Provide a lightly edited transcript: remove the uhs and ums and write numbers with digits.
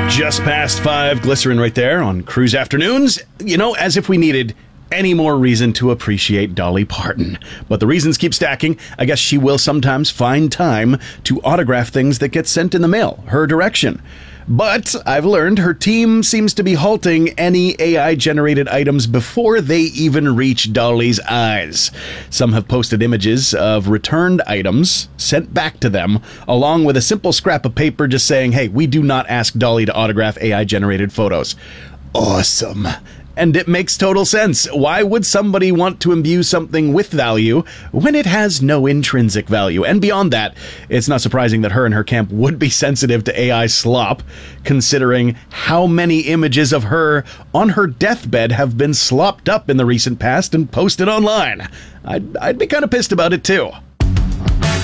Just past 5, Glycerin right there on Cruise Afternoons. You know, as if we needed any more reason to appreciate Dolly Parton. But the reasons keep stacking. I guess she will sometimes find time to autograph things that get sent in the mail, her direction. But I've learned her team seems to be halting any AI-generated items before they even reach Dolly's eyes. Some have posted images of returned items sent back to them, along with a simple scrap of paper just saying, hey, we do not ask Dolly to autograph AI-generated photos. Awesome. And it makes total sense. Why would somebody want to imbue something with value when it has no intrinsic value? And beyond that, it's not surprising that her and her camp would be sensitive to AI slop, considering how many images of her on her deathbed have been slopped up in the recent past and posted online. I'd be kind of pissed about it too.